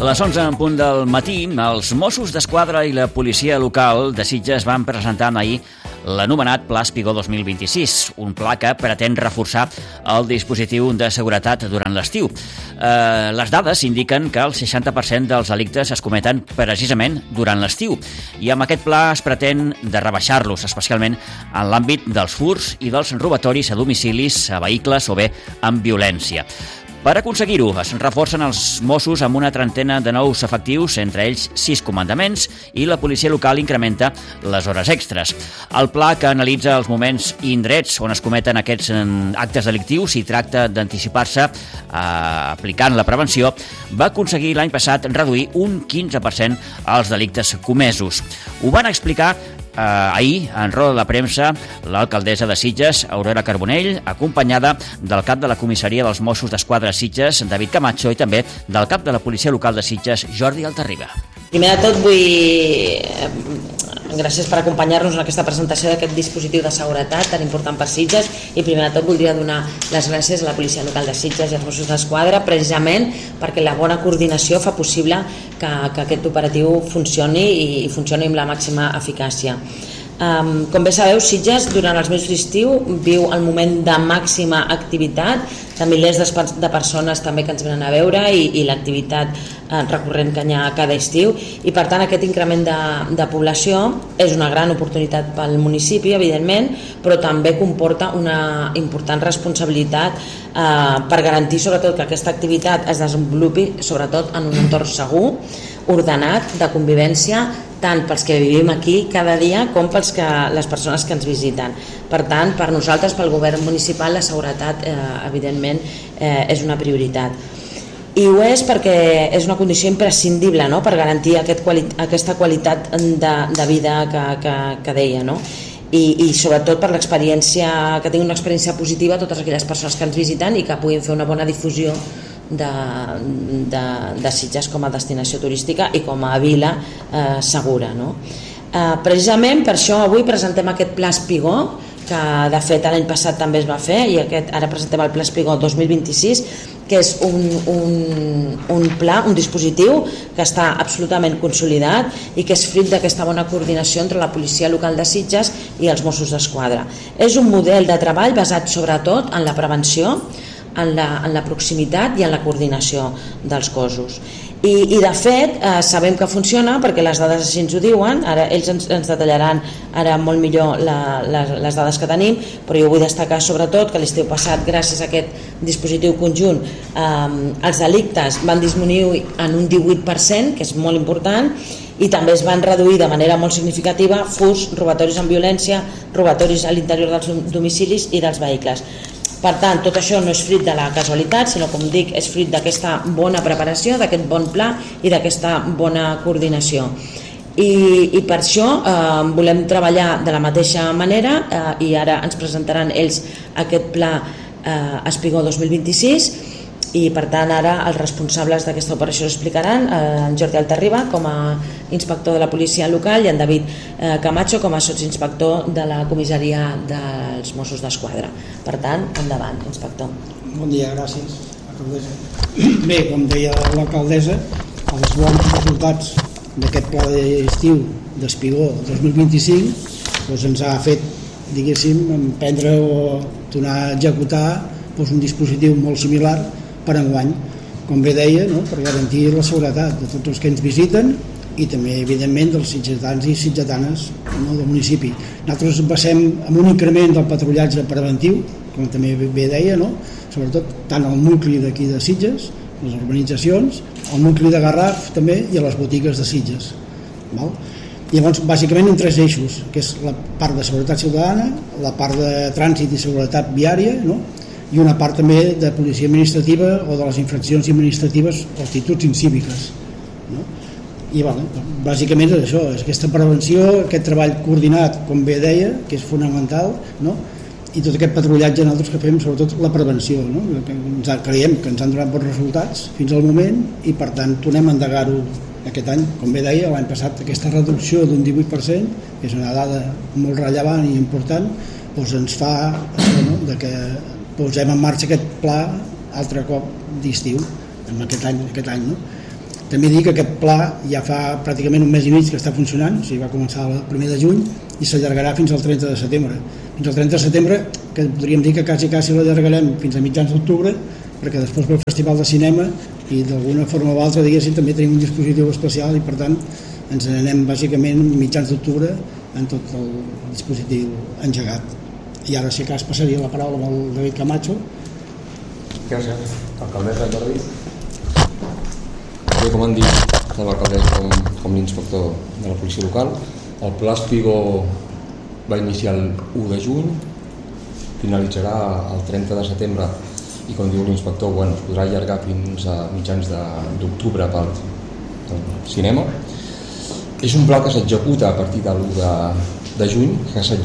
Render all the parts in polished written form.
A les 11 en punt del matí, els Mossos d'Esquadra i la policia local de Sitges van presentar ahir l'anomenat Pla Espigó 2026, un pla que pretén reforçar el dispositiu de seguretat durant l'estiu. Les dades indiquen que el 60% dels delictes es cometen precisament durant l'estiu i amb aquest pla es pretén de rebaixar-los, especialment en l'àmbit dels furts i dels robatoris a domicilis, a vehicles o bé amb violència. Per aconseguir-ho, es reforcen els Mossos amb una trentena de nous efectius, entre ells 6 comandaments, i la policia local incrementa les hores extres. El pla, que analitza els moments i indrets on es cometen aquests actes delictius i tracta d'anticipar-se aplicant la prevenció, va aconseguir l'any passat reduir un 15% els delictes comesos. Ho van explicar ahir, en roda de premsa, l'alcaldessa de Sitges, Aurora Carbonell, acompanyada del cap de la comissaria dels Mossos d'Esquadra Sitges, David Camacho, i també del cap de la policia local de Sitges, Jordi Altarriba. Primer de tot gràcies per acompanyar-nos en aquesta presentació d'aquest dispositiu de seguretat tan important per Sitges, i primer de tot voldria donar les gràcies a la policia local de Sitges i als Mossos d'Esquadra, precisament perquè la bona coordinació fa possible que aquest operatiu funcioni i funcioni amb la màxima eficàcia. Com bé sabeu, Sitges durant els mesos d'estiu viu el moment de màxima activitat, de milers de persones també que ens venen a veure i l'activitat recurrent que hi ha cada estiu, i per tant aquest increment de població és una gran oportunitat pel municipi, evidentment, però també comporta una important responsabilitat per garantir sobretot que aquesta activitat es desenvolupi sobretot en un entorn segur, ordenat, de convivència, tant pels que vivim aquí cada dia com pels les persones que ens visiten. Per tant, per nosaltres, pel govern municipal, la seguretat evidentment és una prioritat. I ho és perquè és una condició imprescindible, no?, per garantir aquesta qualitat de vida que deia, no? I sobretot per l'experiència, que tinguin una experiència positiva totes aquelles persones que ens visiten i que puguin fer una bona difusió de Sitges com a destinació turística i com a vila segura, no? Precisament per això avui presentem aquest Pla Espigó, que de fet l'any passat també es va fer, i ara presentem el Pla Espigó 2026, que és un pla, un dispositiu que està absolutament consolidat i que és fruit d'aquesta bona coordinació entre la policia local de Sitges i els Mossos d'Esquadra. És un model de treball basat sobretot en la prevenció, en la proximitat i en la coordinació dels cossos. I de fet sabem que funciona perquè les dades així ens ho diuen. Ara ells ens detallaran ara molt millor les dades que tenim, però jo vull destacar sobretot que l'estiu passat, gràcies a aquest dispositiu conjunt, els delictes van disminuir en un 18%, que és molt important, i també es van reduir de manera molt significativa furts, robatoris amb violència, robatoris a l'interior dels domicilis i dels vehicles. Per tant, tot això no és fruit de la casualitat, sinó, com dic, és fruit d'aquesta bona preparació, d'aquest bon pla i d'aquesta bona coordinació. I per això volem treballar de la mateixa manera, i ara ens presentaran ells aquest Pla Espigó 2026, i per tant ara els responsables d'aquesta operació l'explicaran, en Jordi Altarriba com a inspector de la policia local i en David Camacho com a sotsinspector de la comissaria dels Mossos d'Esquadra. Per tant, endavant, inspector. Bon dia, gràcies, alcaldessa. Bé, com deia l'alcaldessa, els bons resultats d'aquest pla d'estiu d'Espigó 2025 ens ha fet, diguéssim, emprendre o tornar a executar un dispositiu molt similar per enguany, com bé deia, per garantir la seguretat de tots els que ens visiten i també, evidentment, dels sitgetans i sitgetanes del municipi. Nosaltres basem en un increment del patrullatge preventiu, com també bé deia, sobretot tant al nucli d'aquí de Sitges, les urbanitzacions, al nucli de Garraf també i a les botigues de Sitges. Llavors, bàsicament en 3 eixos, que és la part de seguretat ciutadana, la part de trànsit i seguretat viària, i una part també de policia administrativa o de les infraccions administratives o actituds incíviques. I bàsicament és això, és aquesta prevenció, aquest treball coordinat, com bé deia, que és fonamental, i tot aquest patrullatge nosaltres que fem, sobretot la prevenció, que creiem que ens han donat bons resultats fins al moment i per tant tornem a endegar-ho aquest any. Com bé deia, l'any passat aquesta reducció d'un 18%, que és una dada molt rellevant i important, ens fa que posem en marxa aquest pla altre cop d'estiu en aquest any. També dic que aquest pla ja fa pràcticament un mes i mig que està funcionant, o sigui, va començar el 1 de juny i s'allargarà fins al 30 de setembre. Fins al 30 de setembre, que podríem dir que quasi l'allargarem fins a mitjans d'octubre, perquè després pel Festival de Cinema i d'alguna forma o altra, diguéssim, també tenim un dispositiu especial i per tant ens n'anem bàsicament mitjans d'octubre en tot el dispositiu engegat. I ara, si cas, passaria la paraula amb el David Camacho. Gràcies. Alcaldessa Jordi. Bé, com han dit tant l'alcaldessa com l'inspector de la policia local, el Pla Espigó va iniciar el 1 de juny, finalitzarà el 30 de setembre i, com diu l'inspector, es podrà allargar fins a mitjans d'octubre pel cinema. És un pla que s'executa a partir de l'1 de juny,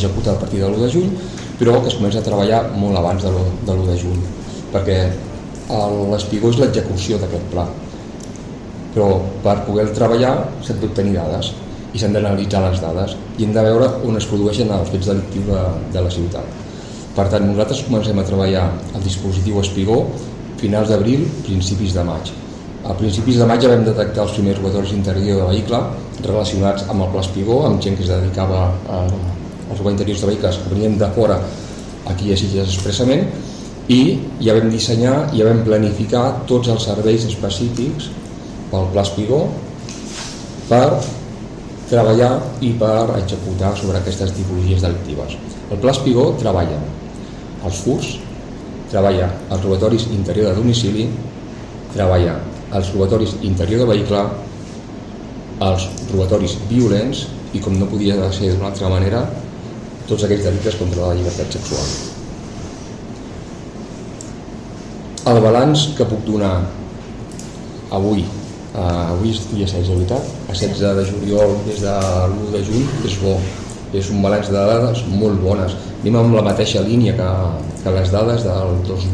però que es comença a treballar molt abans de l'1 de juny, perquè l'Espigó és l'execució d'aquest pla. Però per poder treballar s'han d'obtenir dades i s'han d'analitzar les dades i hem de veure on es produeixen els fets delictius de la ciutat. Per tant, nosaltres comencem a treballar el dispositiu Espigó finals d'abril, principis de maig. A principis de maig ja vam detectar els primers robatoris d'interior de vehicle relacionats amb el Pla Espigó, amb gent que es dedicava als robatoris interiors de vehicles que venien de fora aquí a Sitges expressament, i ja vam dissenyar, ja vam planificar tots els serveis específics pel Pla Espigó per treballar i per executar sobre aquestes tipologies delictives. El Pla Espigó treballa els furts, treballa els robatoris interior de domicili, treballa els robatoris interior de vehicle, els robatoris violents i, com no podia ser d'una altra manera, tots aquells delictes contra la llibertat sexual. El balanç que puc donar avui és dia 16, de veritat, a 16 de juliol des de l'1 de juny és bo, és un balanç de dades molt bones. Anem amb la mateixa línia que les dades del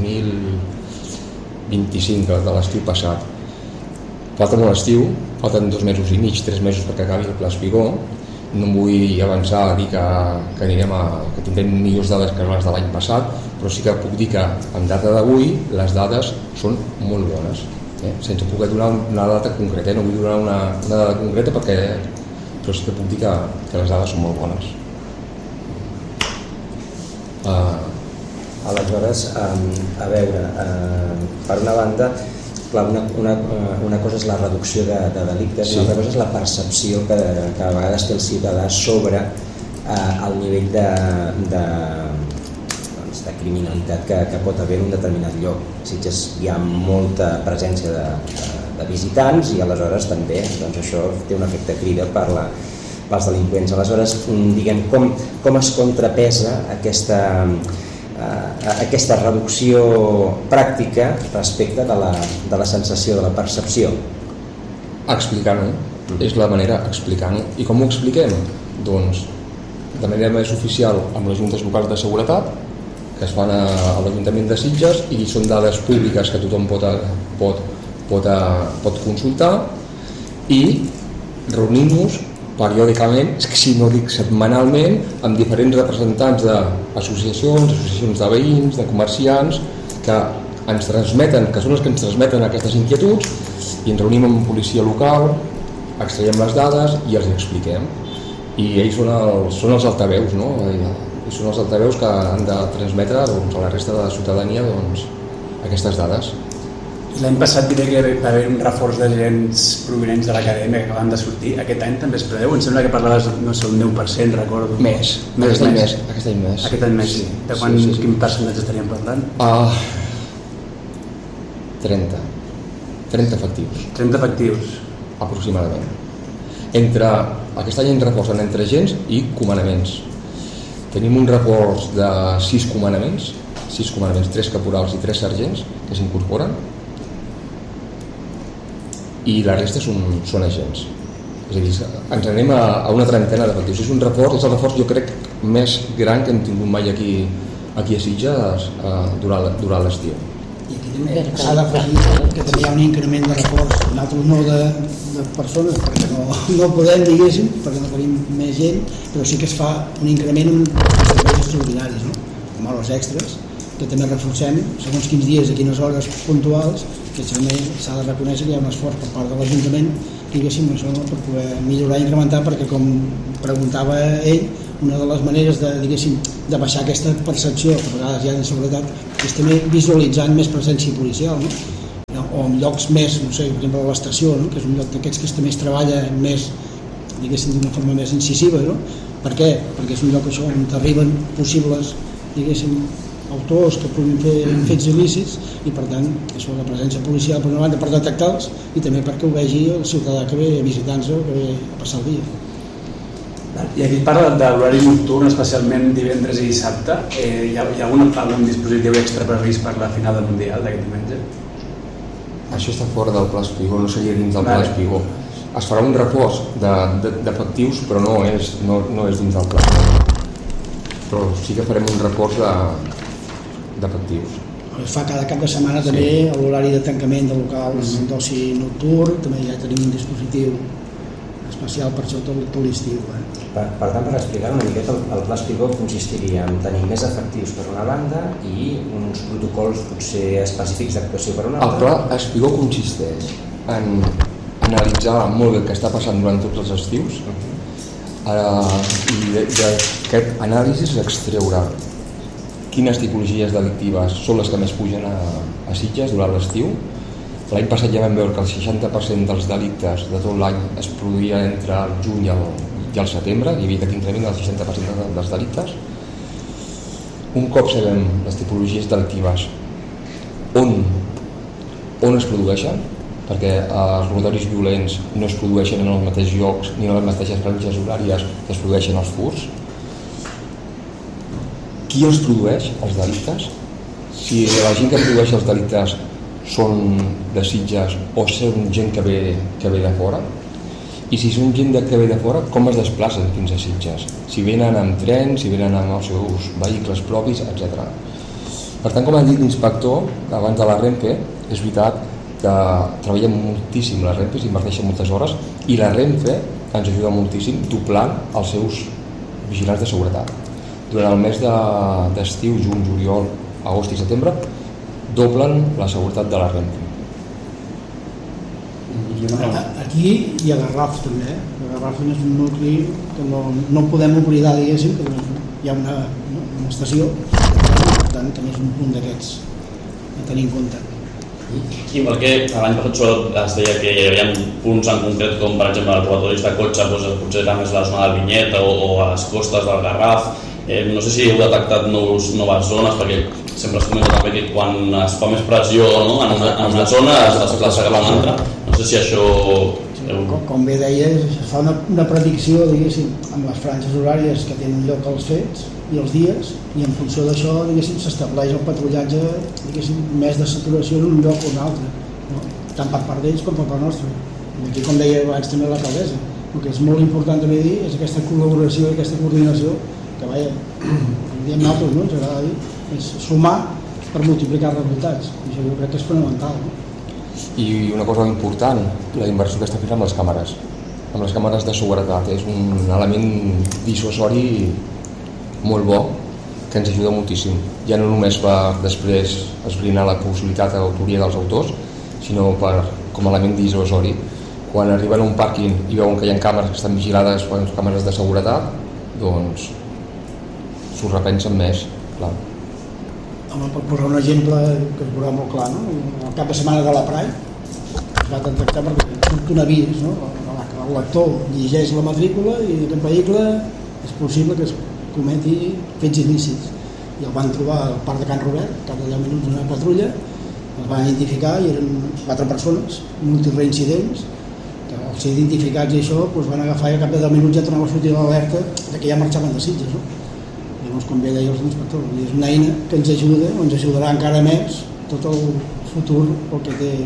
2025, de l'estiu passat. Falta molt l'estiu, falten 2 mesos i mig, 3 mesos perquè acabi el Pla Espigó. No em vull avançar a dir que tindrem millors dades que les de l'any passat, però sí que puc dir que en data d'avui les dades són molt bones. Sense poder donar una data concreta, no vull donar una data concreta però sí que puc dir que les dades són molt bones. Aleshores, a veure, per una banda, clar, una cosa és la reducció de delictes i l'altra cosa és la percepció que a vegades té el ciutadà sobre el nivell de criminalitat que pot haver en un determinat lloc. Hi ha molta presència de visitants i aleshores també això té un efecte crida pels delinqüents. Aleshores, diguem, com es contrapesa aquesta reducció pràctica respecte de la sensació, de la percepció? Explicant-ho, és la manera explicant-ho. I com ho expliquem? Doncs de manera més oficial amb les juntes locals de seguretat que es fan a l'Ajuntament de Sitges i són dades públiques que tothom pot consultar, i reunint-nos periòdicament, si no dic setmanalment, amb diferents representants d'associacions de veïns, de comerciants, que ens transmeten, que són els que ens transmeten aquestes inquietuds, i ens reunim amb policia local, extraiem les dades i els expliquem. I ells són els altaveus, no? I són els altaveus que han de transmetre a la resta de la ciutadania aquestes dades. L'any passat diré que va haver un reforç d'agents provinents de l'acadèmia que acaben de sortir. Aquest any també es preveu? Em sembla que parlaves, no sé, un 10%, recordo. Més. Aquest any més. Aquest any més, sí. De quin percentatge estaríem parlant? 30 efectius. 30 efectius. Aproximadament. Aquest any ens reforcen entre agents i comandaments. Tenim un reforç de 6 comandaments, 3 caporals i 3 sergents que s'incorporen, i la resta són agents. És a dir, ens anem a una trentena d'efectius. És un reforç, és el reforç jo crec més gran que hem tingut mai aquí a Sitges durant l'estiu. I aquí també s'ha d'afegir que també hi ha un increment de reforç, nosaltres no de persones, perquè no podem, diguéssim, perquè no tenim més gent, però sí que es fa un increment en serveis extraordinaris, no? Com hores extres, que també reforcem segons quins dies, a quines hores puntuals, que també s'ha de reconèixer que hi ha un esforç per part de l'Ajuntament, diguéssim, això, per poder millorar i incrementar, perquè com preguntava ell, una de les maneres de, diguéssim, de baixar aquesta percepció que a vegades hi ha d'inseguretat és també visualitzant més presència policial, no? O en llocs més, no sé, per exemple a l'estació, no? Que és un lloc d'aquests que també es treballa més, diguéssim, d'una forma més incisiva, no? Per què? Perquè és un lloc això on arriben possibles, diguéssim, autors que puguin fer fets il·lícits i per tant això, la presència policial per una banda per detectar-los i també perquè ho vegi el ciutadà que ve a visitar-nos o que ve a passar el dia. I aquí parla de l'horari nocturn, especialment divendres i dissabte. Hi ha algun dispositiu extra previst per la final del Mundial d'aquest diumenge? Això està fora del Pla Espigó, no seria dins del Pla Espigó. Es farà un reforç d'efectius, però no és dins del Pla. Però sí que farem un reforç d'efectius. Es fa cada cap de setmana també a l'horari de tancament de locals d'oci nocturn, també ja tenim un dispositiu especial per això tot l'estiu. Per tant, per explicar una miqueta, el Pla Espigó consistiria en tenir més efectius per una banda i uns protocols potser específics d'actuació per una altra. El Pla Espigó consisteix en analitzar molt bé el que està passant durant tots els estius i d'aquest anàlisi s'extreurà quines tipologies delictives són les que més pugen a Sitges durant l'estiu. L'any passat ja vam veure que el 60% dels delictes de tot l'any es produïen entre el juny i el setembre, hi havia aquest increment del 60% dels delictes. Un cop sabem les tipologies delictives on es produeixen, perquè els robatoris violents no es produeixen en els mateixos llocs ni en les mateixes franges horàries que es produeixen els furts. Qui els produeix, els delictes? Si la gent que produeix els delictes són de Sitges o són gent que ve de fora, i si són gent que ve de fora, com es desplacen fins a Sitges? Si venen amb tren, si venen amb els seus vehicles propis, etc. Per tant, com ha dit l'inspector abans de la Renfe, és veritat que treballem moltíssim la Renfe, s'inverteixen moltes hores, i la Renfe ens ajuda moltíssim doblant els seus vigilants de seguretat. Durant el mes d'estiu, juny, juliol, agost i setembre, doblen la seguretat de la Renfe. Aquí hi ha Garraf també, el Garraf és un nucli que no podem oblidar, diguéssim, que hi ha una estació, per tant també és un punt d'aquests a tenir en compte. I perquè l'any passat es deia que hi havia punts en concret com per exemple els robatoris de cotxe, doncs, potser era més la zona del Vinyet o a les costes del Garraf. No sé si heu detectat noves zones, perquè sempre es comenta també que quan es fa més pressió, no, en una zona es desplaça cap a una altra. No sé si això... Com bé deies, es fa una predicció, diguéssim, amb les franges horàries que tenen lloc els fets i els dies, i en funció d'això, diguéssim, s'estableix el patrullatge, diguéssim, més de saturació en un lloc o un altre, no? Tant per part d'ells com per part nostra. I aquí, com deia abans també l'alcaldessa, el que és molt important també dir és aquesta col·laboració i aquesta coordinació que vaja, com diem nosaltres, no? Ens agrada dir, és sumar per multiplicar resultats, i això jo crec que és fonamental, no? I una cosa important, la inversió que està fent amb les càmeres de seguretat, és un element dissuasori molt bo que ens ajuda moltíssim. Ja no només va després esbrinar la possibilitat d'autoria dels autors, sinó com a element dissuasori. Quan arriben a un pàrquing i veuen que hi ha càmeres que estan vigilades per càmeres de seguretat, doncs s'ho repensen més, clar. Home, per posar un exemple que es veurà molt clar, no? El cap de setmana de la Pride es va detectar perquè surt un avís, no? El lector llegeix la matrícula i aquest vehicle és possible que es cometi fets il·lícits. I el van trobar al parc de Can Robert, cap de 10 minuts una patrulla, el van identificar i eren 4 persones, multireincidents, que al ser identificats i això doncs van agafar i a cap de 10 minuts ja tornava a sortir l'alerta que ja marxaven de Sitges, no? Llavors, com bé deia els inspectors, és una eina que ens ajuda, o ens ajudarà encara més tot el futur el que té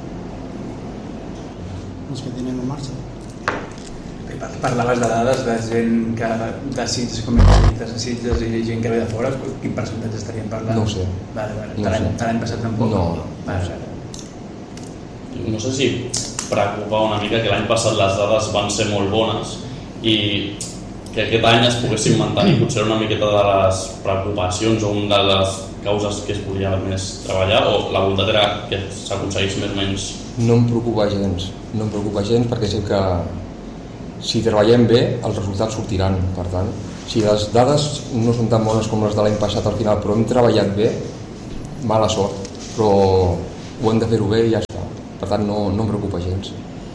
els que tenen en marxa. Parlaves de dades de gent que de Sitges, com de Sitges i gent que ve de fora, quin percentatge estaríem parlant? No ho sé. L'any passat tampoc? No sé. No sé si preocupa una mica que l'any passat les dades van ser molt bones i que aquest any es poguessin mantenir potser una miqueta de les preocupacions o un dels causes que es podria més treballar, o la voluntat era que s'aconseguís més o menys? No em preocupa gens perquè sé que si treballem bé els resultats sortiran. Per tant, si les dades no són tan bones com les de l'any passat al final, però hem treballat bé, mala sort, però ho hem de fer-ho bé i ja està. Per tant, no em preocupa gens.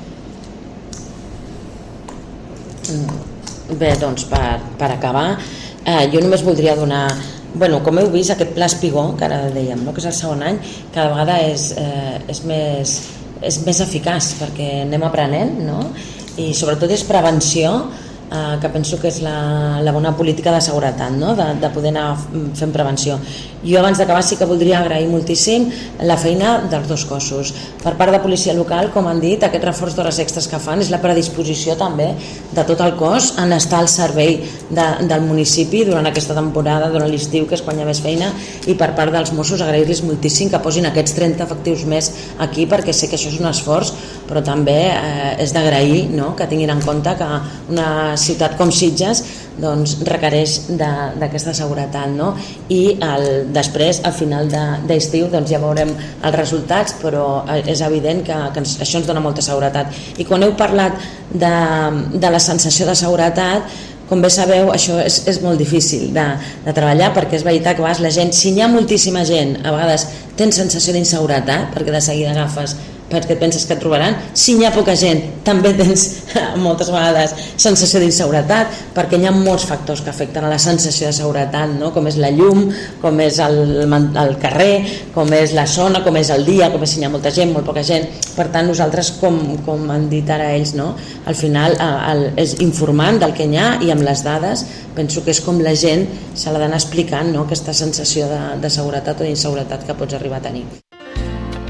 Bé, doncs per acabar, jo només voldria donar... Com heu vist, aquest Pla Espigó, que ara dèiem, que és el segon any, cada vegada és més eficaç, perquè anem aprenent, no? I sobretot és prevenció, que penso que és la bona política de seguretat, no? De poder anar fent prevenció. Jo abans d'acabar sí que voldria agrair moltíssim la feina dels dos cossos. Per part de policia local, com han dit, aquest reforç d'hores extres que fan és la predisposició també de tot el cos en estar al servei del municipi durant aquesta temporada, durant l'estiu, que és quan hi ha més feina, i per part dels Mossos agrair-los moltíssim que posin aquests 30 efectius més aquí, perquè sé que això és un esforç, però també és d'agrair, no?, que tinguin en compte que una ciutat com Sitges doncs, requereix d'aquesta seguretat, no? I després, al final d'estiu, doncs ja veurem els resultats, però és evident que això ens dona molta seguretat. I quan heu parlat de la sensació de seguretat, com bé sabeu, això és molt difícil de treballar, perquè és veritat que la gent, si hi ha moltíssima gent, a vegades tens sensació d'inseguretat, perquè de seguida agafes perquè penses que et trobaran. Si hi ha poca gent, també tens moltes vegades sensació d'inseguretat, perquè hi ha molts factors que afecten a la sensació de seguretat, no? Com és la llum, com és el carrer, com és la zona, com és el dia, com és si hi ha molta gent, molt poca gent. Per tant, nosaltres, com han dit ara ells, no? Al final és informant del que hi ha, i amb les dades penso que és com la gent se l'ha d'anar explicant, no? Aquesta sensació de seguretat o d'inseguretat que pots arribar a tenir.